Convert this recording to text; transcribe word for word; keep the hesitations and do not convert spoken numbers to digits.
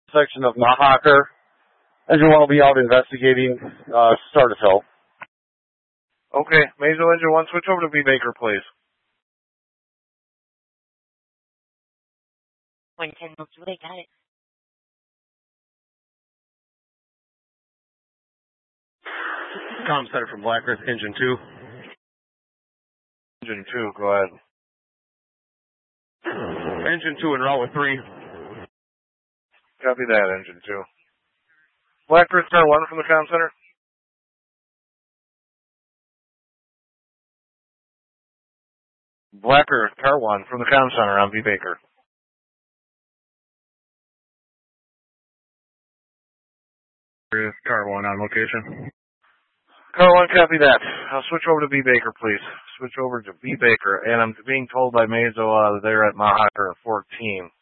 section of Mahaker. Engine one will be out investigating uh, start of hill. Okay, Mazo engine one, switch over to B Baker, please. one ten Milky Way, got it. Com center from Black Earth, engine two. Engine two, go ahead. Engine two en route with three. Copy that, engine two. Black Earth car one from the com center. Black Earth car one from the com center on B Baker. Car one on location. Car one, copy that. I'll switch over to B Baker, please. Switch over to B Baker, and I'm being told by Mazo uh, they're at Mahaker fourteen.